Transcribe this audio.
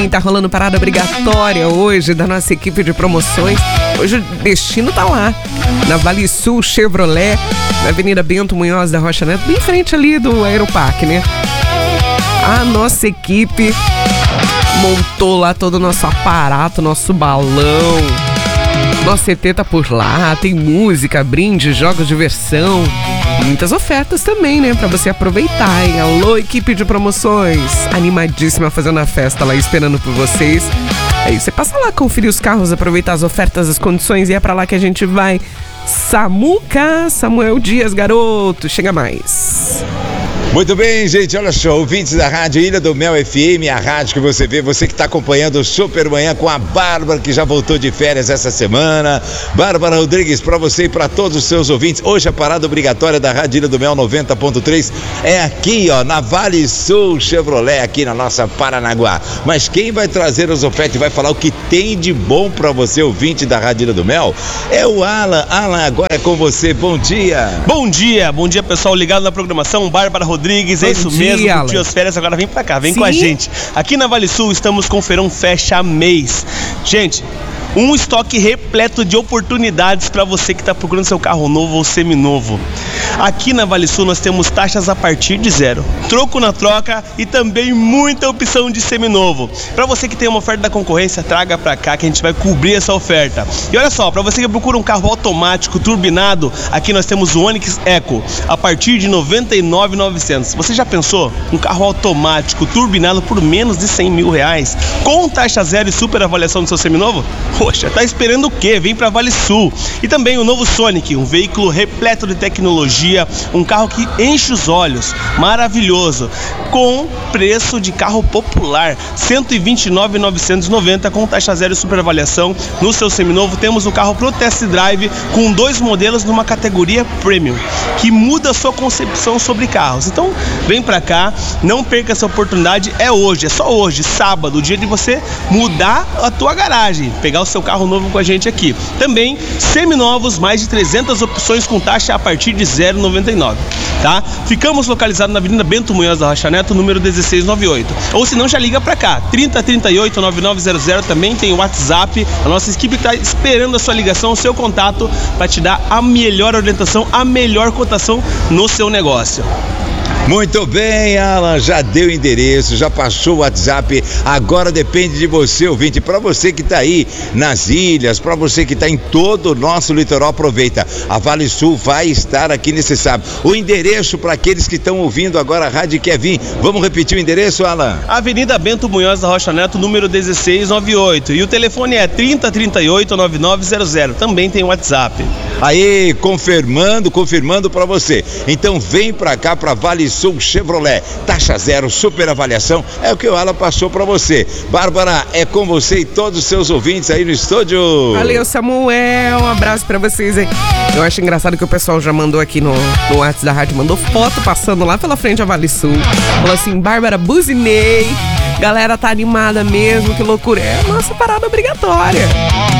sim, tá rolando parada obrigatória hoje da nossa equipe de promoções. Hoje o destino tá lá, na Vale Sul Chevrolet, na Avenida Bento Munhoz da Rocha Neto, bem em frente ali do Aeroparque, né? A nossa equipe montou lá todo o nosso aparato, nosso balão. Nosso ET tá por lá, tem música, brinde, jogos de diversão. Muitas ofertas também, né? Pra você aproveitar, hein? Alô, equipe de promoções. Animadíssima fazendo a festa lá, esperando por vocês. Aí você passa lá, conferir os carros, aproveitar as ofertas, as condições e é pra lá que a gente vai. Samuca, Samuel Dias, garoto. Chega mais. Muito bem, gente, olha só, ouvintes da Rádio Ilha do Mel FM, a rádio que você vê, você que está acompanhando o Super Manhã com a Bárbara, que já voltou de férias essa semana. Bárbara Rodrigues, para você e para todos os seus ouvintes, hoje a parada obrigatória da Rádio Ilha do Mel 90.3 é aqui, ó, na Vale Sul Chevrolet, aqui na nossa Paranaguá. Mas quem vai trazer as ofertas e vai falar o que tem de bom para você, ouvinte da Rádio Ilha do Mel, é o Alan. Alan, agora é com você, bom dia. Bom dia, pessoal ligado na programação, Bárbara Rodrigues, é isso mesmo, curtiu as férias, agora vem pra cá, vem com a gente. Aqui na Vale Sul estamos com o feirão fecha mês. Gente, um estoque repleto de oportunidades para você que está procurando seu carro novo ou seminovo. Aqui na Vale Sul nós temos taxas a partir de 0, troco na troca e também muita opção de seminovo. Para você que tem uma oferta da concorrência, traga para cá que a gente vai cobrir essa oferta. E olha só, para você que procura um carro automático turbinado, aqui nós temos o Onix Eco a partir de R$ 99.900. Você já pensou? Um carro automático turbinado por menos de R$100 mil, com taxa zero e super avaliação do seu seminovo? Poxa, tá esperando o quê? Vem pra Vale Sul. E também o novo Sonic, um veículo repleto de tecnologia, um carro que enche os olhos, maravilhoso, com preço de carro popular, R$ 129.990 com taxa zero e super avaliação. No seu seminovo temos o carro pro test drive com 2 modelos numa categoria premium, que muda a sua concepção sobre carros. Então, vem pra cá, não perca essa oportunidade, é hoje, é só hoje, sábado, o dia de você mudar a tua garagem, pegar o seu carro novo com a gente aqui. Também, seminovos, mais de 300 opções com taxa a partir de R$ 0,99, tá? Ficamos localizados na Avenida Bento Munhoz da Rocha Neto, número 1698. Ou se não, já liga pra cá, 3038-9900, também tem o WhatsApp, a nossa equipe está esperando a sua ligação, o seu contato, para te dar a melhor orientação, a melhor cotação no seu negócio. Muito bem, Alan, já deu o endereço, já passou o WhatsApp, agora depende de você, ouvinte. Para você que está aí nas ilhas, para você que está em todo o nosso litoral, aproveita, a Vale Sul vai estar aqui nesse sábado. O endereço para aqueles que estão ouvindo agora a rádio quer vir, vamos repetir o endereço, Alan? Avenida Bento Munhoz da Rocha Neto, número 1698, e o telefone é 3038-9900, também tem o WhatsApp. Aí, confirmando para você. Então vem para cá, para Vale Sul Chevrolet, taxa zero, super avaliação, é o que o Alan passou para você. Bárbara, é com você e todos os seus ouvintes aí no estúdio. Valeu, Samuel, um abraço para vocês aí. Eu acho engraçado que o pessoal já mandou aqui no WhatsApp da rádio, mandou foto passando lá pela frente a Vale Sul. Falou assim, Bárbara, buzinei, galera tá animada mesmo, que loucura. É a nossa parada obrigatória.